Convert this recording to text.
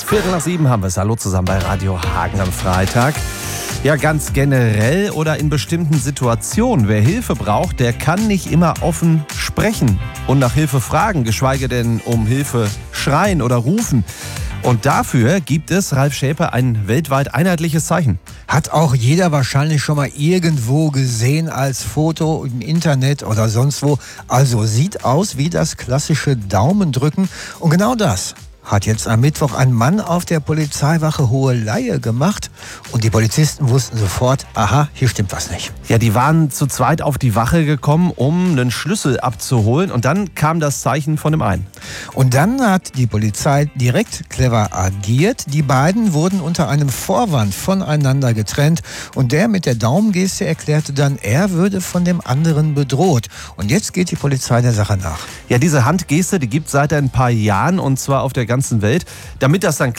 6:15 haben wir es. Hallo zusammen bei Radio Hagen am Freitag. Ja, ganz generell oder in bestimmten Situationen. Wer Hilfe braucht, der kann nicht immer offen sprechen und nach Hilfe fragen, geschweige denn um Hilfe schreien oder rufen. Und dafür gibt es, Ralf Schäpe, ein weltweit einheitliches Zeichen. Hat auch jeder wahrscheinlich schon mal irgendwo gesehen als Foto im Internet oder sonst wo. Also sieht aus wie das klassische Daumendrücken. Und genau das hat jetzt am Mittwoch ein Mann auf der Polizeiwache Hoheleye gemacht. Und die Polizisten wussten sofort, aha, hier stimmt was nicht. Ja, die waren zu zweit auf die Wache gekommen, um einen Schlüssel abzuholen. Und dann kam das Zeichen von dem einen. Und dann hat die Polizei direkt clever agiert. Die beiden wurden unter einem Vorwand voneinander getrennt. Und der mit der Daumengeste erklärte dann, er würde von dem anderen bedroht. Und jetzt geht die Polizei der Sache nach. Ja, diese Handgeste, die gibt es seit ein paar Jahren und zwar auf der ganzen Welt. Damit das dann